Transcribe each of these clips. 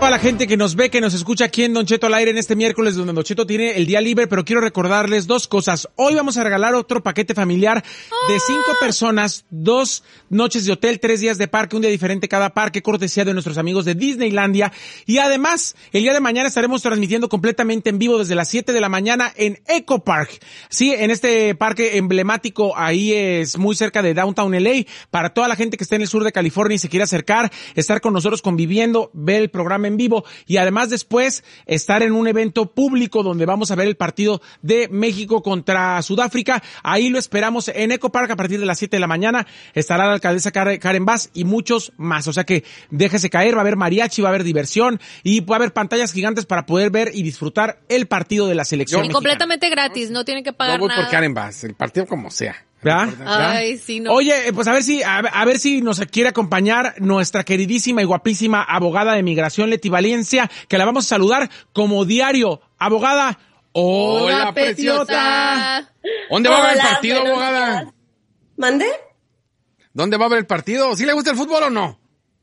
Toda la gente que nos ve, que nos escucha aquí en Don Cheto al aire en este miércoles, donde Don Cheto tiene el día libre, pero quiero recordarles dos cosas. Hoy vamos a regalar otro paquete familiar de 5 personas, 2 noches de hotel, 3 días de parque, un día diferente cada parque, cortesía de nuestros amigos de Disneylandia. Y además, el día de mañana estaremos transmitiendo completamente en vivo desde las 7 de la mañana en Eco Park. Sí, en este parque emblemático, ahí es muy cerca de Downtown LA, para toda la gente que esté en el sur de California y se quiera acercar, estar con nosotros conviviendo, ver el programa en vivo y además después estar en un evento público donde vamos a ver el partido de México contra Sudáfrica. Ahí lo esperamos en Eco Park a partir de las 7 de la mañana. Estará la alcaldesa Karen Bass y muchos más. O sea que déjese caer, va a haber mariachi, va a haber diversión y va a haber pantallas gigantes para poder ver y disfrutar el partido de la selección mexicana. Completamente gratis, no tienen que pagar nada. No voy por Karen Bass, el partido como sea. ¿Ya? Ay, sí, no. Oye, pues a ver si nos quiere acompañar nuestra queridísima y guapísima abogada de migración, Leti Valencia, que la vamos a saludar como diario. Abogada, hola, preciosa. ¿Dónde va a ver el partido, abogada? ¿Mande? ¿Dónde va a ver el partido? ¿Sí le gusta el fútbol o no?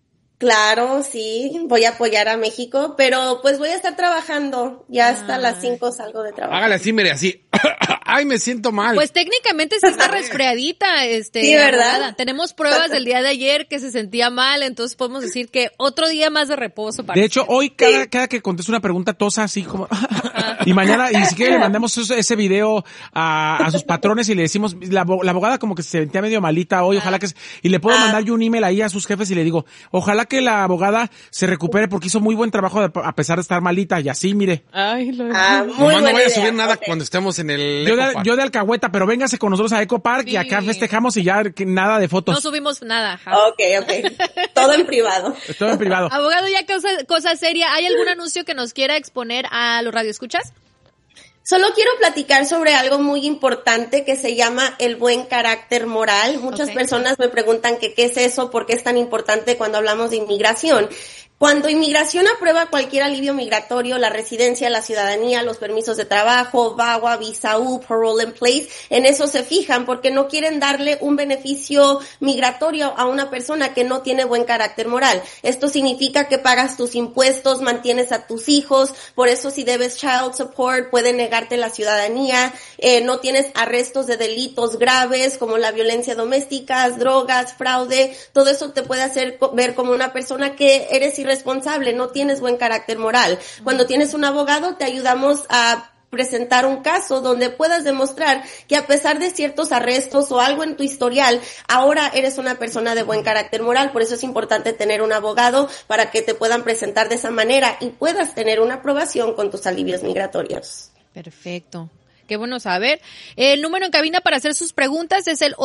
Claro, sí, voy a apoyar a México, pero pues voy a estar trabajando. Ya hasta las 5 salgo de trabajo. Hágale así, mire, así. Ay, me siento mal. Pues técnicamente sí está resfriadita, Sí, ¿verdad? abogada. Tenemos pruebas del día de ayer que se sentía mal, entonces podemos decir que otro día más de reposo para De hecho, hoy cada que conteste una pregunta tosa así como y mañana, y si quiere le mandamos ese video a sus patrones y le decimos, la abogada como que se sentía medio malita hoy, ojalá que y le puedo mandar yo un email ahí a sus jefes y le digo, ojalá que la abogada se recupere porque hizo muy buen trabajo a pesar de estar malita y así, mire. Ay, muy Nomás no buena vaya a idea. subir nada Ok. cuando estemos en el Yo de alcahueta, pero véngase con nosotros a Eco Park y acá festejamos y ya nada de fotos. no subimos nada. Ajá. Ok. Todo en privado. Todo en privado. Abogado, ya cosa seria, ¿hay algún anuncio que nos quiera exponer a los radioescuchas? Solo quiero platicar sobre algo muy importante que se llama el buen carácter moral. Muchas personas me preguntan que qué es eso, por qué es tan importante cuando hablamos de inmigración. Cuando inmigración aprueba cualquier alivio migratorio, la residencia, la ciudadanía, los permisos de trabajo, VAWA, visa U, parole in place, en eso se fijan porque no quieren darle un beneficio migratorio a una persona que no tiene buen carácter moral. Esto significa que pagas tus impuestos, mantienes a tus hijos, por eso si debes child support pueden negarte la ciudadanía, no tienes arrestos de delitos graves como la violencia doméstica, drogas, fraude, todo eso te puede hacer ver como una persona que eres irresponsable, no tienes buen carácter moral. Cuando tienes un abogado te ayudamos a presentar un caso donde puedas demostrar que a pesar de ciertos arrestos o algo en tu historial, ahora eres una persona de buen carácter moral. Por eso es importante tener un abogado para que te puedan presentar de esa manera y puedas tener una aprobación con tus alivios migratorios. Perfecto. Qué bueno saber. El número en cabina para hacer sus preguntas es el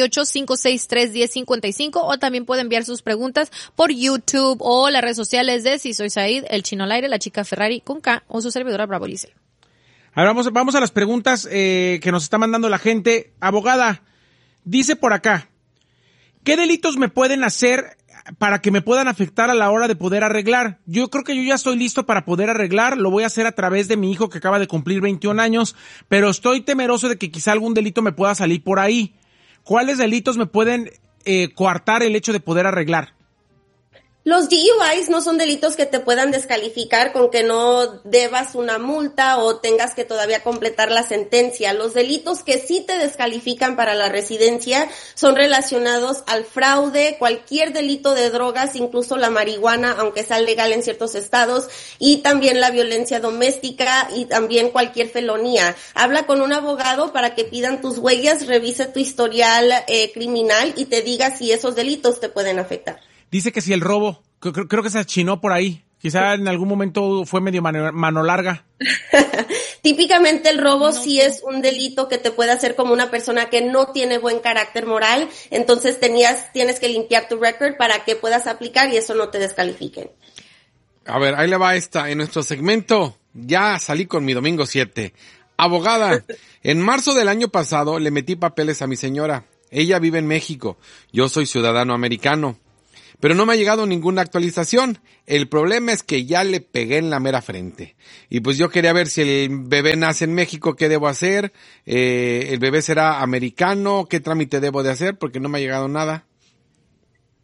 818-563-1055 o también puede enviar sus preguntas por YouTube o las redes sociales de Si Soy Said, El Chino al Aire, La Chica Ferrari con K o su servidora Bravo Lizel. Ahora vamos a las preguntas que nos está mandando la gente. Abogada, dice por acá, ¿qué delitos me pueden hacer para que me puedan afectar a la hora de poder arreglar? Yo creo que yo ya estoy listo para poder arreglar, lo voy a hacer a través de mi hijo que acaba de cumplir 21 años, pero estoy temeroso de que quizá algún delito me pueda salir por ahí. ¿Cuáles delitos me pueden coartar el hecho de poder arreglar? Los DUIs no son delitos que te puedan descalificar con que no debas una multa o tengas que todavía completar la sentencia. Los delitos que sí te descalifican para la residencia son relacionados al fraude, cualquier delito de drogas, incluso la marihuana, aunque sea legal en ciertos estados, y también la violencia doméstica y también cualquier felonía. Habla con un abogado para que pidan tus huellas, revise tu historial criminal y te diga si esos delitos te pueden afectar. Dice que si el robo, creo que se achinó por ahí. Quizá en algún momento fue medio mano larga. Típicamente el robo sí es un delito que te puede hacer como una persona que no tiene buen carácter moral, entonces tienes que limpiar tu record para que puedas aplicar y eso no te descalifiquen. A ver, ahí le va esta. En nuestro segmento, ya salí con mi domingo 7. Abogada, en marzo del año pasado le metí papeles a mi señora. Ella vive en México. Yo soy ciudadano americano. Pero no me ha llegado ninguna actualización. El problema es que ya le pegué en la mera frente. Y pues yo quería ver si el bebé nace en México, ¿qué debo hacer? ¿El bebé será americano? ¿Qué trámite debo de hacer? Porque no me ha llegado nada.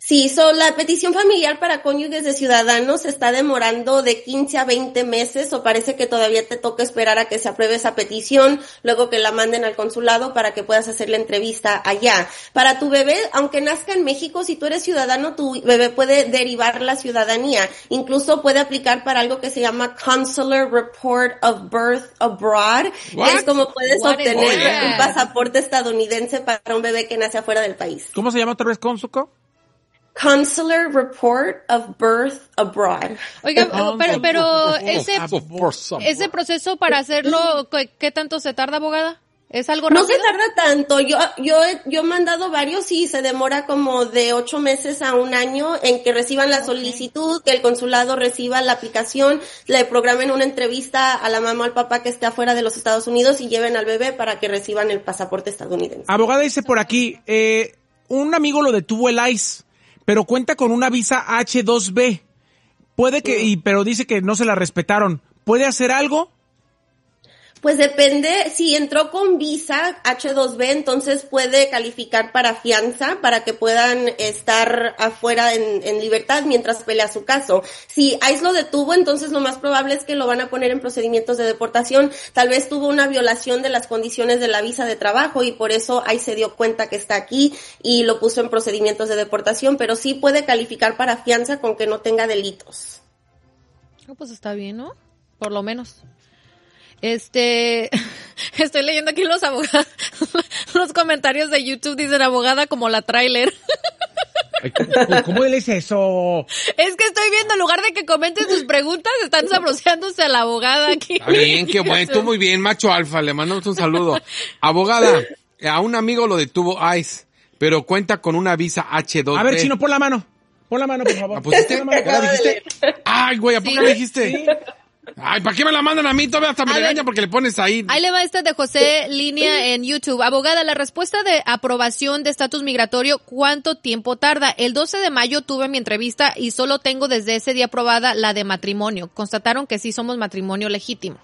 Sí, la petición familiar para cónyuges de ciudadanos se está demorando de 15 a 20 meses, o parece que todavía te toca esperar a que se apruebe esa petición, luego que la manden al consulado para que puedas hacer la entrevista allá. Para tu bebé, aunque nazca en México, si tú eres ciudadano, tu bebé puede derivar la ciudadanía. Incluso puede aplicar para algo que se llama Consular Report of Birth Abroad. What? Es como puedes What is obtener that? un pasaporte estadounidense para un bebé que nace afuera del país. ¿Cómo se llama otra vez, Consuco? Consular Report of Birth Abroad. Oiga, pero ese proceso para hacerlo, ¿qué tanto se tarda, abogada? ¿Es algo No rápido? se tarda tanto. Yo he mandado varios y se demora como de 8 meses a 1 año en que reciban la solicitud, que el consulado reciba la aplicación, le programen una entrevista a la mamá o al papá que esté afuera de los Estados Unidos y lleven al bebé para que reciban el pasaporte estadounidense. Abogada dice por aquí, un amigo lo detuvo el ICE, pero cuenta con una visa H2B. Puede que, pero dice que no se la respetaron. ¿Puede hacer algo? Pues depende, si entró con visa H2B, entonces puede calificar para fianza para que puedan estar afuera en libertad mientras pelea su caso. Si ICE lo detuvo, entonces lo más probable es que lo van a poner en procedimientos de deportación. Tal vez tuvo una violación de las condiciones de la visa de trabajo y por eso ICE se dio cuenta que está aquí y lo puso en procedimientos de deportación, pero sí puede calificar para fianza con que no tenga delitos. Pues está bien, ¿no? Por lo menos. Estoy leyendo aquí los comentarios de YouTube, dicen abogada como la tráiler. ¿Cómo él es eso? Es que estoy viendo, en lugar de que comenten sus preguntas, están sabroseándose a la abogada aquí. Está bien, qué bueno, tú muy bien, macho alfa, le mandamos un saludo. Abogada, a un amigo lo detuvo ICE, pero cuenta con una visa H2B. A ver, Chino, pon la mano. Pon la mano, por favor. ¿La pusiste? Pon la mano, ¿Ya la dijiste? Ay, güey, ¿a poco Sí. la dijiste? Sí. Ay, ¿para qué me la mandan a mí? Todavía hasta me A ver. regaña porque le pones ahí. Ahí le va esta de José Línea en YouTube. Abogada, la respuesta de aprobación de estatus migratorio, ¿cuánto tiempo tarda? El 12 de mayo tuve mi entrevista y solo tengo desde ese día aprobada la de matrimonio. Constataron que sí somos matrimonio legítimo.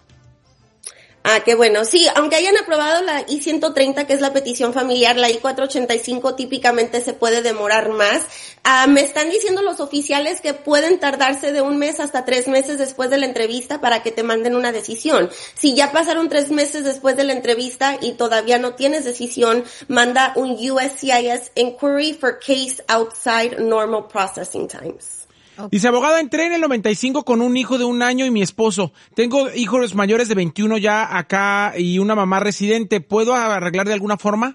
Ah, qué bueno. Sí, aunque hayan aprobado la I-130, que es la petición familiar, la I-485 típicamente se puede demorar más. Me están diciendo los oficiales que pueden tardarse de 1 mes hasta 3 meses después de la entrevista para que te manden una decisión. Si ya pasaron 3 meses después de la entrevista y todavía no tienes decisión, manda un USCIS inquiry for case outside normal processing times. Dice, abogada, entré en el 95 con un hijo de 1 año y mi esposo. Tengo hijos mayores de 21 ya acá y una mamá residente. ¿Puedo arreglar de alguna forma?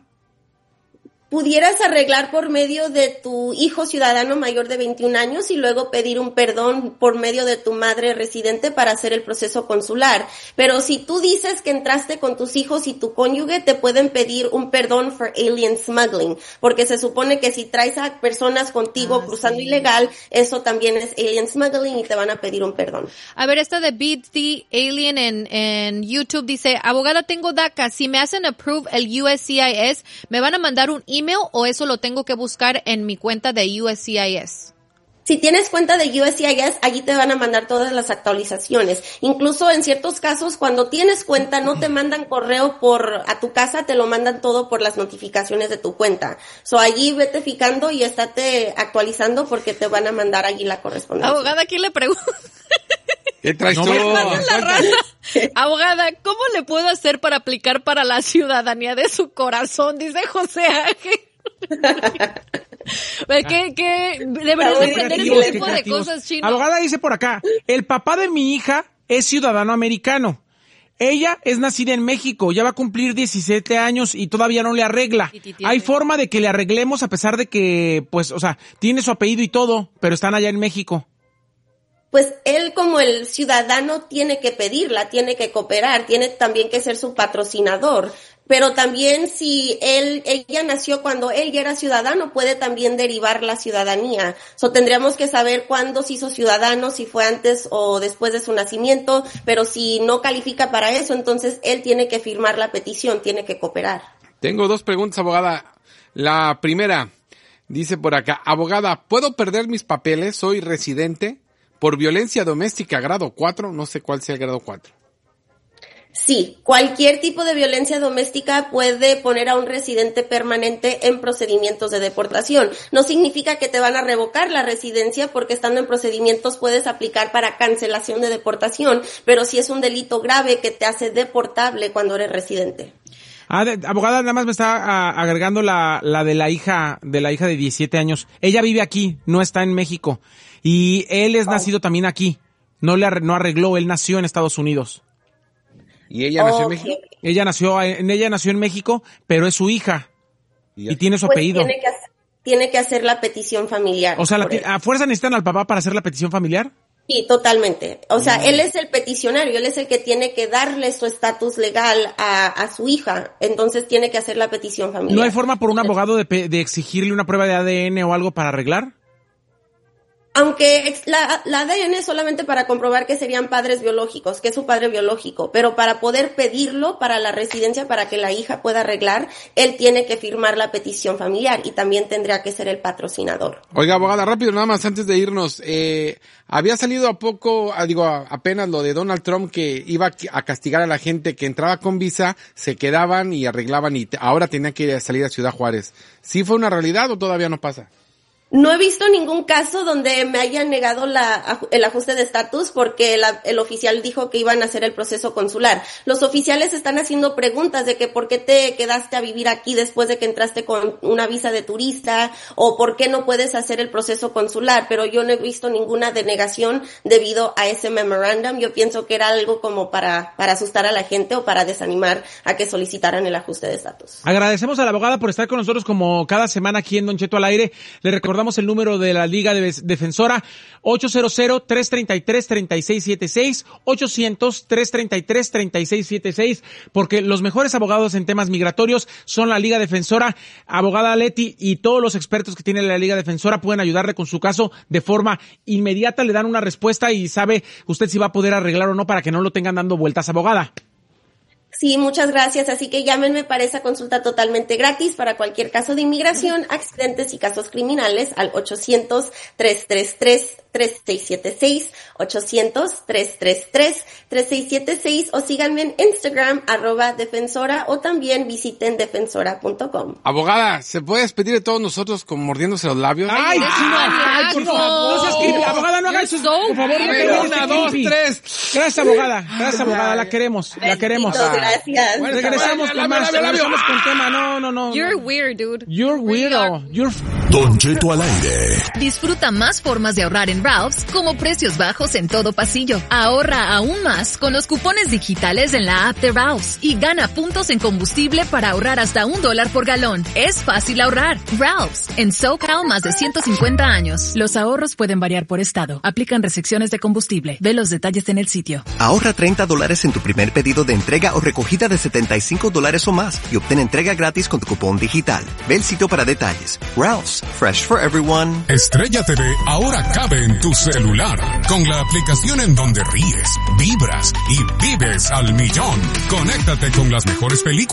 Pudieras arreglar por medio de tu hijo ciudadano mayor de 21 años y luego pedir un perdón por medio de tu madre residente para hacer el proceso consular. Pero si tú dices que entraste con tus hijos y tu cónyuge, te pueden pedir un perdón for alien smuggling, porque se supone que si traes a personas contigo cruzando ilegal, eso también es alien smuggling y te van a pedir un perdón. A ver, esta de Beat the Alien en YouTube dice, abogada, tengo DACA. Si me hacen approve el USCIS, ¿me van a mandar un email o eso lo tengo que buscar en mi cuenta de USCIS? Si tienes cuenta de USCIS, allí te van a mandar todas las actualizaciones. Incluso en ciertos casos, cuando tienes cuenta, no te mandan correo a tu casa, te lo mandan todo por las notificaciones de tu cuenta. Allí vete fijando y estate actualizando porque te van a mandar allí la correspondencia. Abogada, aquí le pregunto. ¿Qué traes tú? La raza. Abogada, ¿cómo le puedo hacer para aplicar para la ciudadanía de su corazón? Dice José Ángel. Deberías aprender ese tipo de cosas, Chino. Abogada dice por acá, el papá de mi hija es ciudadano americano. Ella es nacida en México, ya va a cumplir 17 años y todavía no le arregla. ¿Hay forma de que le arreglemos a pesar de que, pues, o sea, tiene su apellido y todo, pero están allá en México? Pues él como el ciudadano tiene que pedirla, tiene que cooperar, tiene también que ser su patrocinador. Pero también si ella nació cuando él ya era ciudadano, puede también derivar la ciudadanía. Tendríamos que saber cuándo se hizo ciudadano, si fue antes o después de su nacimiento, pero si no califica para eso, entonces él tiene que firmar la petición, tiene que cooperar. Tengo 2 preguntas, abogada. La primera, dice por acá, abogada, ¿puedo perder mis papeles? Soy residente por violencia doméstica grado 4, no sé cuál sea el grado 4. Sí, cualquier tipo de violencia doméstica puede poner a un residente permanente en procedimientos de deportación. No significa que te van a revocar la residencia, porque estando en procedimientos puedes aplicar para cancelación de deportación, pero sí es un delito grave que te hace deportable cuando eres residente. Abogada, nada más me está agregando la de la hija de 17 años. Ella vive aquí, no está en México. Y él es nacido también aquí. No arregló, él nació en Estados Unidos. ¿Y ella nació en México? Ella nació en México, pero es su hija. Y tiene su apellido. Tiene que hacer la petición familiar. O sea, ¿a fuerza necesitan al papá para hacer la petición familiar? Sí, totalmente. O sea, él es el peticionario, él es el que tiene que darle su estatus legal a su hija. Entonces tiene que hacer la petición familiar. ¿No hay forma por un abogado de exigirle una prueba de ADN o algo para arreglar? Aunque la ADN es solamente para comprobar que serían padres biológicos, que es su padre biológico, pero para poder pedirlo para la residencia, para que la hija pueda arreglar, él tiene que firmar la petición familiar y también tendría que ser el patrocinador. Oiga, abogada, rápido, nada más antes de irnos, había salido apenas lo de Donald Trump, que iba a castigar a la gente que entraba con visa, se quedaban y arreglaban y ahora tenía que salir a Ciudad Juárez. ¿Sí fue una realidad o todavía no pasa? No he visto ningún caso donde me hayan negado el ajuste de estatus porque el oficial dijo que iban a hacer el proceso consular. Los oficiales están haciendo preguntas de que por qué te quedaste a vivir aquí después de que entraste con una visa de turista o por qué no puedes hacer el proceso consular, pero yo no he visto ninguna denegación debido a ese memorándum. Yo pienso que era algo como para asustar a la gente o para desanimar a que solicitaran el ajuste de estatus. Agradecemos a la abogada por estar con nosotros como cada semana aquí en Don Cheto al Aire. Le recordamos el número de la Liga Defensora, 800-333-3676, 800-333-3676, porque los mejores abogados en temas migratorios son la Liga Defensora. Abogada Leti y todos los expertos que tiene la Liga Defensora pueden ayudarle con su caso de forma inmediata, le dan una respuesta y sabe usted si va a poder arreglar o no para que no lo tengan dando vueltas, abogada. Sí, muchas gracias. Así que llámenme para esa consulta totalmente gratis para cualquier caso de inmigración, accidentes y casos criminales al 800-333-3676, 800-333-3676 o síganme en Instagram, @defensora o también visiten defensora.com. Abogada, ¿se puede despedir de todos nosotros con mordiéndose los labios? ¡Ay, por favor! No seas creepy, abogada, no haga eso. Por favor, no te 1, 2, 3. Gracias, abogada, la queremos. Gracias. Bueno, regresamos con más, regresamos con tema. No. You're weird, dude. You're weirdo. Don Cheto al aire. Disfruta más formas de ahorrar en Ralph's, como precios bajos en todo pasillo. Ahorra aún más con los cupones digitales en la app de Ralph's y gana puntos en combustible para ahorrar hasta $1 por galón. Es fácil ahorrar. Ralph's, en SoCal más de 150 años. Los ahorros pueden variar por estado. Aplican restricciones de combustible. Ve los detalles en el sitio. Ahorra $30 en tu primer pedido de entrega o recogida de $75 o más y obtén entrega gratis con tu cupón digital. Ve el sitio para detalles. Ralph's, fresh for everyone. Estrella TV ahora cabe en tu celular con la aplicación en donde ríes, vibras y vives al millón. Conéctate con las mejores películas